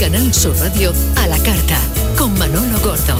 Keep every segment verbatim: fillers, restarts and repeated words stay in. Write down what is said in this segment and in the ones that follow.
Canal Sur Radio a la carta, con Manolo Gordo.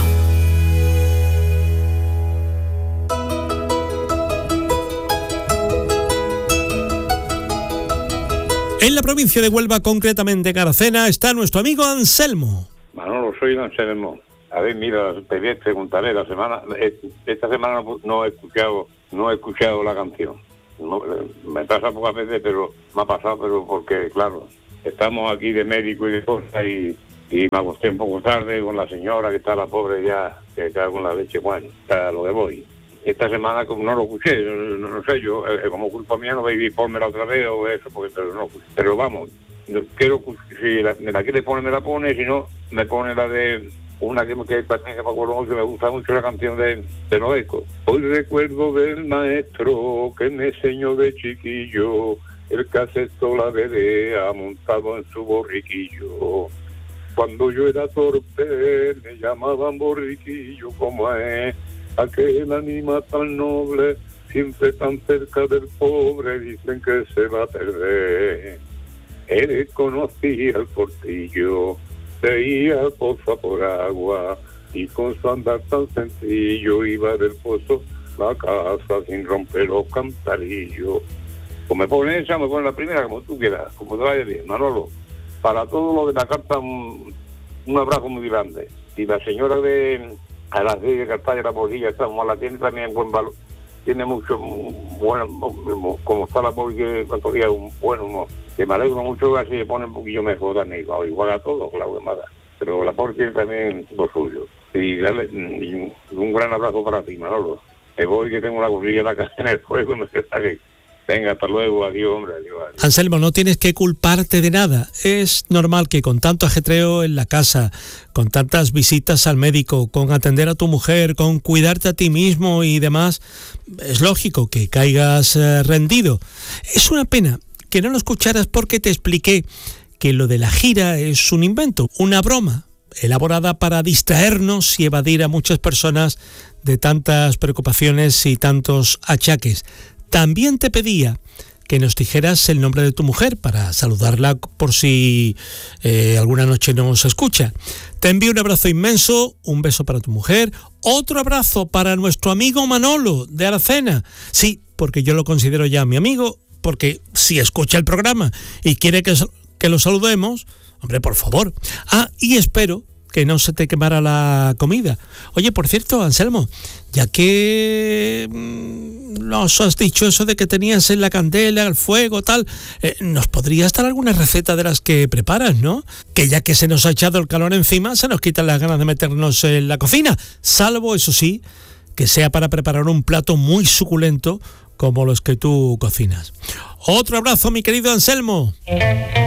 En la provincia de Huelva, concretamente en Aracena, está nuestro amigo Anselmo. Manolo, soy Anselmo. A ver, mira, te voy a preguntaré la semana, esta semana no he escuchado, no he escuchado la canción. No, me pasa pocas veces, pero me ha pasado, pero porque, claro, estamos aquí de médico y de cosas y, y me acosté un poco tarde con la señora que está la pobre ya, que está con la leche, bueno, está lo que voy. Esta semana como no lo escuché, no, no sé, yo, eh, como culpa mía no voy a ponérmela otra vez o eso, porque pero no, pero vamos, quiero, si la, me la quiere poner, me la pone, si no, me pone la de una que, que, que me acuerdo mucho, me gusta mucho la canción de, de Noeco. Hoy recuerdo del maestro que me enseñó de chiquillo, el que aceptó la vedea montado en su borriquillo. Cuando yo era torpe me llamaban borriquillo, como es aquel ánima tan noble, siempre tan cerca del pobre, dicen que se va a perder. Él conocía el portillo, veía el pozo por agua, y con su andar tan sencillo iba del pozo la casa sin romper los cantarillos. Pues me pone esa, me pone la primera, como tú quieras, como te vaya bien, Manolo. Para todo lo de la carta, un, un abrazo muy grande. Y la señora de a las de Cartaya, la bolilla, estamos la tiene también buen valor, tiene mucho bueno, como está la bolilla, cuantos días, un buen humor. Que me alegro mucho, así se pone un poquillo mejor también, igual a todos, claro que más. Pero la pobre tiene también lo suyo. Y, dale, y un gran abrazo para ti, Manolo. Me voy, que tengo la gorrilla en la casa en el fuego, no sé qué. Venga, hasta luego, adiós, hombre, adiós, adiós. Anselmo, no tienes que culparte de nada. Es normal que con tanto ajetreo en la casa, con tantas visitas al médico, con atender a tu mujer, con cuidarte a ti mismo y demás, es lógico que caigas eh, rendido. Es una pena que no lo escucharas porque te expliqué que lo de la gira es un invento, una broma, elaborada para distraernos y evadir a muchas personas de tantas preocupaciones y tantos achaques. También te pedía que nos dijeras el nombre de tu mujer para saludarla por si eh, alguna noche nos escucha. Te envío un abrazo inmenso, un beso para tu mujer, otro abrazo para nuestro amigo Manolo de Aracena. Sí, porque yo lo considero ya mi amigo, porque si escucha el programa y quiere que, que lo saludemos, hombre, por favor. Ah, y espero que no se te quemara la comida. Oye, por cierto, Anselmo, ya que mmm, nos has dicho eso de que tenías en la candela, el fuego, tal, eh, ¿nos podrías dar alguna receta de las que preparas, no? Que ya que se nos ha echado el calor encima, se nos quitan las ganas de meternos en la cocina, salvo, eso sí, que sea para preparar un plato muy suculento como los que tú cocinas. Otro abrazo, mi querido Anselmo.